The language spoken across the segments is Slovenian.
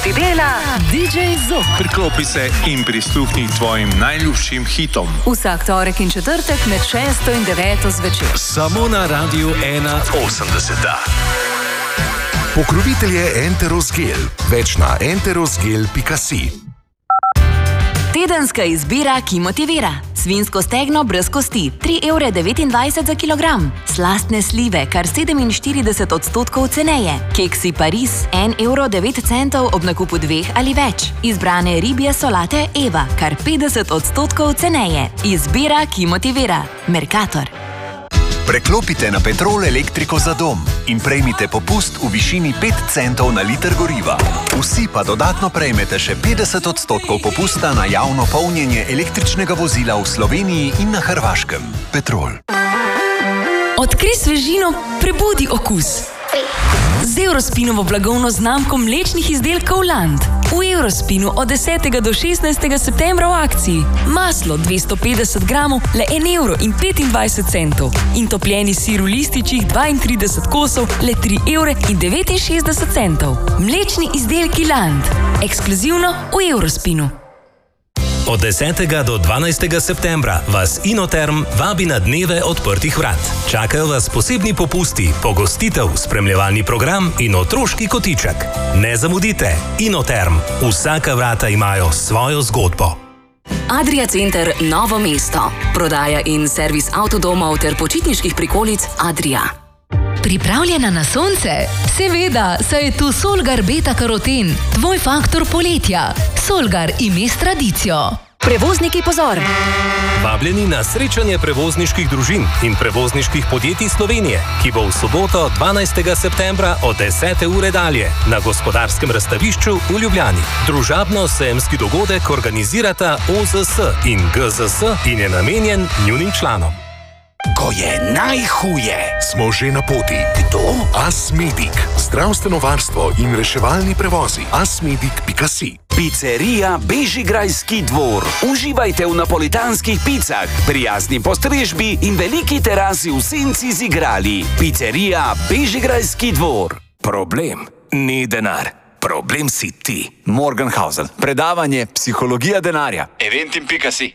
ti dela DJ Zok. Priklopi se in prisluhni tvojim najljubšim hitom. Vsak torek in četrtek med 6 in 9 zvečer. Samo na Radiu 1.80. Pokrovitelj je Enterosgel. Več na enterosgel.si. Tedenska izbira, ki motivira. Svinjsko stegno brez kosti, 3,29 € za kilogram. Slastne slive, kar 47% ceneje. Keksi Paris, 1,09 € ob nakupu 2 ali več. Izbrane ribje solate Eva, kar 50% ceneje. Izbira, ki motivira. Mercator. Preklopite na Petrol elektriko za dom in prejmite popust v višini 5 centov na liter goriva. Vsi pa dodatno prejmete še 50% popusta na javno polnjenje električnega vozila v Sloveniji in na Hrvaškem. Petrol. Odkrij svežino, prebudi okus. Z Eurospinovo blagovno znamko mlečnih izdelkov Land. V Eurospinu od 10. do 16. septembra v akciji. Maslo 250 gramov, le 1,25 €. In topljeni sir v lističih 32 kosov, le 3,69 €. Mlečni izdelki Land. Ekskluzivno v Eurospinu. Od 10. do 12. septembra vas Inoterm vabi na dneve odprtih vrat. Čakajo vas posebni popusti, pogostitev, spremljevalni program in otroški kotiček. Ne zamudite, Inoterm. Vsaka vrata imajo svojo zgodbo. Adria Center Novo mesto. Prodaja in servis avtodomov ter počitniških prikolic Adria. Pripravljena na sonce? Seveda, saj je tu Solgar Beta Karoten, tvoj faktor poletja. Solgar ime s tradicijo. Prevozniki pozor! Vabljeni na srečanje prevozniških družin in prevozniških podjetij Slovenije, ki bo v soboto 12. septembra od 10. ure dalje na Gospodarskem razstavišču v Ljubljani. Družabno-sejemski dogodek organizirata OZS in GZS in je namenjen njunim članom. Ko je najhuje, smo že na poti. Kdo? Asmedic. Zdravstveno varstvo in reševalni prevozi. Asmedic.si. Pizzerija Bežigrajski dvor. Uživajte v napolitanskih picah, prijazni postrežbi in veliki terasi v senci z igrali. Pizzerija Bežigrajski dvor. Problem ni denar. Problem si ti. Morgenhausen. Predavanje Psihologija denarja. Eventim.si.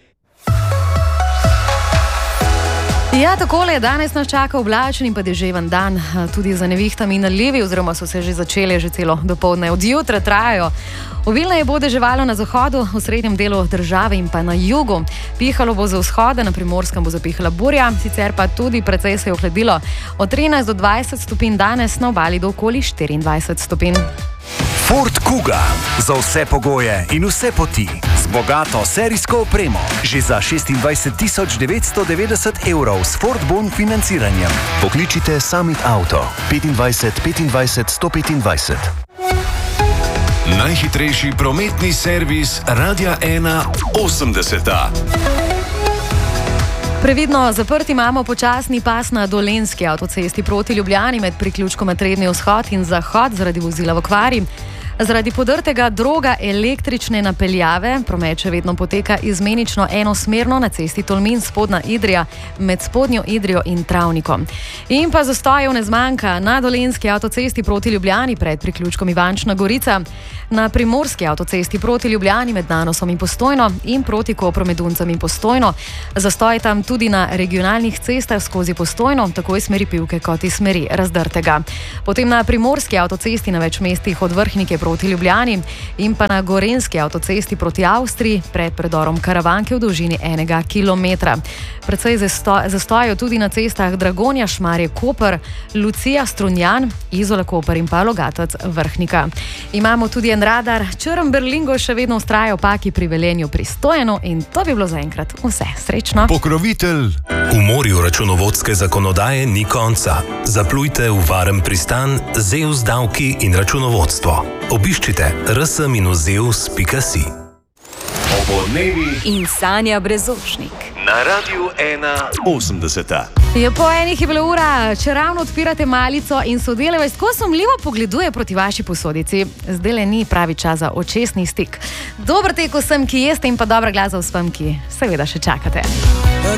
Ja, takole, danes nas čaka oblačen in pa deževen dan, tudi za nevihtami in nalivi, oziroma so se že začele, že celo dopoldne. Od jutra trajajo. Obilneje bo deževalo na zahodu, v srednjem delu države in pa na jugu. Pihalo bo za vzhoda, na Primorskem bo zapihala burja, sicer pa tudi precej se je ohladilo. Od 13 do 20 stopinj danes, na obali do okoli 24 stopinj. Ford Kuga. Za vse pogoje in vse poti. Z bogato serijsko opremo. Že za 26 990 € s Ford Bon financiranjem. Pokličite Summit Auto 25 25 125. Najhitrejši prometni servis Radia 1.80. Previdno zaprt imamo počasni pas na Dolenjski avtocesti proti Ljubljani med priključkoma Trebnji vzhod in zahod zaradi vozila v okvari. Zaradi podrtega droga električne napeljave promet še vedno poteka izmenično enosmerno na cesti Tolmin Spodnja Idrija med Spodnjo Idrijo in Travnikom. In pa zastojev ne zmanjka na Dolenjski avtocesti proti Ljubljani pred priključkom Ivančna Gorica, na Primorski avtocesti proti Ljubljani med Nanosom in Postojno in proti Kopru med Duncem in Postojno. Zastoj tam tudi na regionalnih cestah skozi Postojno, tako iz smeri Pivke kot iz smeri Razdrtega. Potem na Primorski avtocesti na več mestih od Vrhnike proti Ljubljani in pa na Gorenjski avtocesti proti Avstriji pred predorom Karavanke v dolžini 1 kilometra. Predvsej zastojajo tudi na cestah Dragonja, Šmarje, Koper, Lucija, Strunjan, Izola, Koper in pa Logatec, Vrhnika. Imamo tudi en radar, črn Berlingo še vedno vztraja v Paki pri Velenju pri Stojenu in to bi bilo zaenkrat vse. Srečno. Pokrovitelj. V morju računovodske zakonodaje ni konca. Zaplujte v varen pristan Zeus davki in računovodstvo. Obiščite rs-zeus.si. Obodnevi in Sanja Brezošnik. Na Radiu 1.80. Je po enih je bila ura, če ravno odpirate malico in sodelavec tako sumljivo pogleduje proti vaši posodici. Zdajle ni pravi čas za očesni stik. Dober tek vsem, ki jeste in pa dobra glas vsem, ki seveda še čakate.